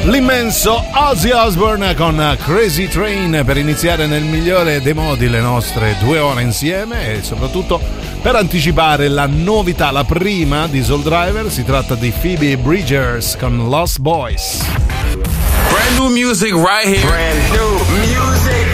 L'immenso Ozzy Osbourne con Crazy Train per iniziare nel migliore dei modi le nostre 2 ore insieme e soprattutto per anticipare la novità, la prima di Soul Driver. Si tratta di Phoebe Bridgers con Lost Boys. Brand new music right here. Brand new music.